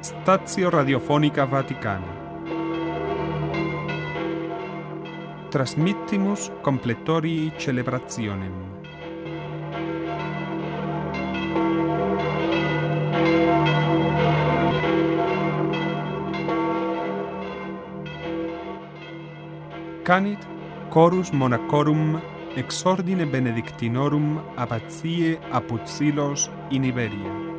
Stazio Radiofonica Vaticana. Transmittimus completorii celebrationem. Canit chorus monachorum ex ordine benedictinorum abbatiae Apud Silos in Iberia.